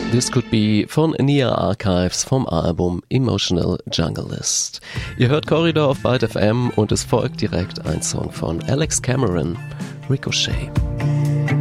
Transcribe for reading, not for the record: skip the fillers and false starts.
This Could Be von Nia Archives vom Album Emotional Junglist. Ihr hört Corridor auf Byte FM und es folgt direkt ein Song von Alex Cameron, Ricochet.